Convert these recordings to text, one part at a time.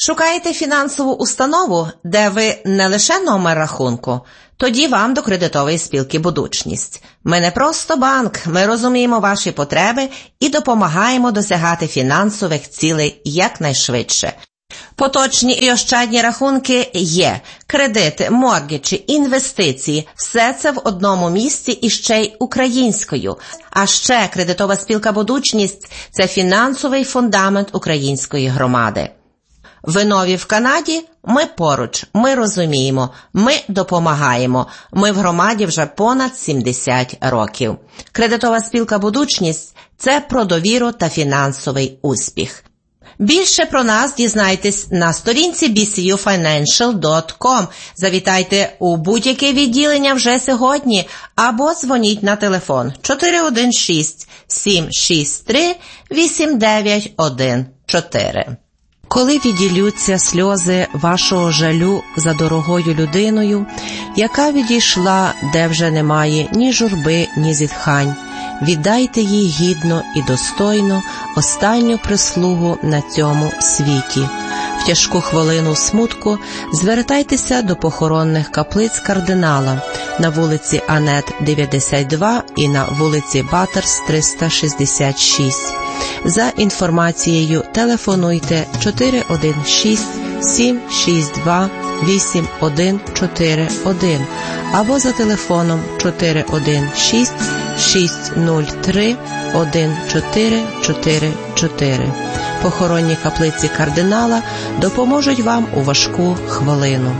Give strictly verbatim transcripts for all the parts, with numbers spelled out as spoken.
Шукаєте фінансову установу, де ви не лише номер рахунку? Тоді вам до кредитової спілки «Будучність». Ми не просто банк, ми розуміємо ваші потреби і допомагаємо досягати фінансових цілей якнайшвидше. Поточні і ощадні рахунки є, кредити, моргеджі, інвестиції – все це в одному місці і ще й українською. А ще кредитова спілка «Будучність» – це фінансовий фундамент української громади. Ви нові в Канаді? Ми поруч, ми розуміємо, ми допомагаємо. Ми в громаді вже понад сімдесят років. Кредитова спілка «Будучність» – це про довіру та фінансовий успіх. Більше про нас дізнайтесь на сторінці бі сі ю файненшіал дот ком. Завітайте у будь-яке відділення вже сьогодні або дзвоніть на телефон чотири один шість сім шість три вісім дев'ять один чотири. Коли віділються сльози вашого жалю за дорогою людиною, яка відійшла, де вже немає ні журби, ні зітхань, віддайте їй гідно і достойно останню прислугу на цьому світі. В тяжку хвилину смутку звертайтеся до похоронних каплиць кардинала на вулиці Анет дев'яносто два і на вулиці Баттерс триста шістдесят шість. За інформацією телефонуйте чотири один шість сім шість два вісім один чотири один або за телефоном чотири один шість шість нуль три один чотири чотири чотири. Похоронні каплиці кардинала допоможуть вам у важку хвилину.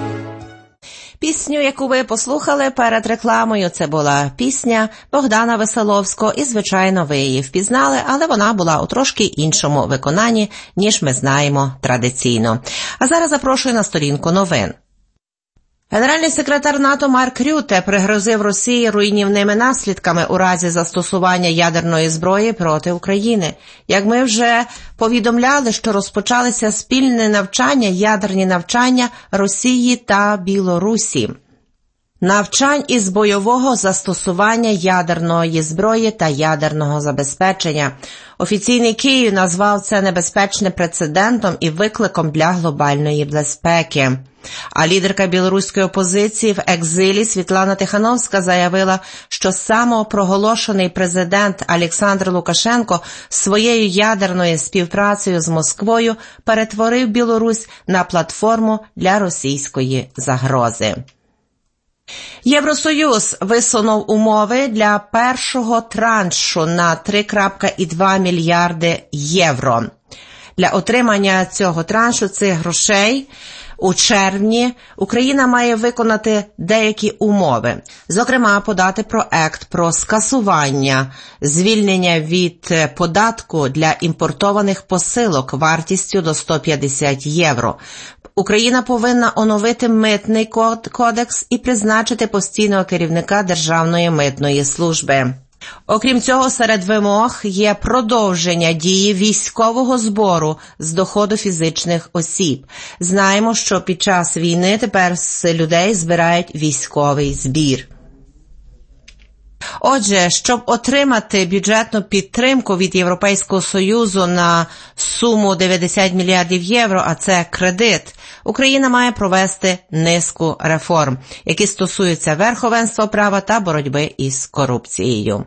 Пісню, яку ви послухали перед рекламою, це була пісня Богдана Веселовського, і, звичайно, ви її впізнали, але вона була у трошки іншому виконанні, ніж ми знаємо традиційно. А зараз запрошую на сторінку новин. Генеральний секретар НАТО Марк Рютте пригрозив Росії руйнівними наслідками у разі застосування ядерної зброї проти України. Як ми вже повідомляли, що розпочалися спільне навчання, ядерні навчання Росії та Білорусі. Навчань із бойового застосування ядерної зброї та ядерного забезпечення. Офіційний Київ назвав це небезпечним прецедентом і викликом для глобальної безпеки. А лідерка білоруської опозиції в екзилі Світлана Тихановська заявила, що самопроголошений президент Олександр Лукашенко своєю ядерною співпрацею з Москвою перетворив Білорусь на платформу для російської загрози. Євросоюз висунув умови для першого траншу на три цілих два мільярди євро. Для отримання цього траншу цих грошей у червні Україна має виконати деякі умови. Зокрема, подати проект про скасування звільнення від податку для імпортованих посилок вартістю до сто п'ятдесят євро. Україна повинна оновити митний кодекс і призначити постійного керівника Державної митної служби. Окрім цього, серед вимог є продовження дії військового збору з доходу фізичних осіб. Знаємо, що під час війни тепер з людей збирають військовий збір. Отже, щоб отримати бюджетну підтримку від Європейського Союзу на суму дев'яносто мільярдів євро, а це кредит, Україна має провести низку реформ, які стосуються верховенства права та боротьби із корупцією.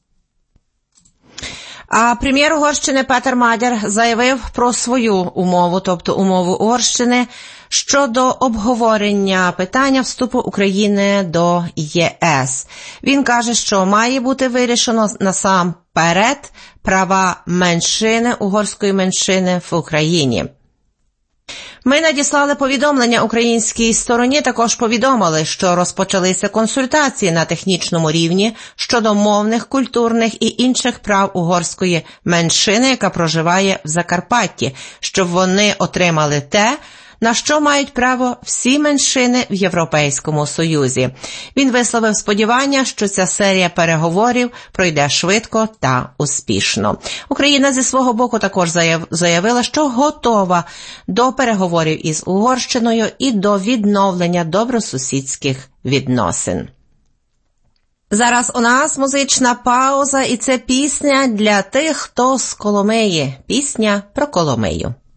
А прем'єр Угорщини Петер Мадяр заявив про свою умову, тобто умову Угорщини, щодо обговорення питання вступу України до є ес. Він каже, що має бути вирішено насамперед права меншини, угорської меншини в Україні. Ми надіслали повідомлення українській стороні, також повідомили, що розпочалися консультації на технічному рівні щодо мовних, культурних і інших прав угорської меншини, яка проживає в Закарпатті, щоб вони отримали те, на що мають право всі меншини в Європейському Союзі. Він висловив сподівання, що ця серія переговорів пройде швидко та успішно. Україна зі свого боку також заявила, що готова до переговорів із Угорщиною і до відновлення добросусідських відносин. Зараз у нас музична пауза, і це пісня для тих, хто з Коломиї. Пісня про Коломию.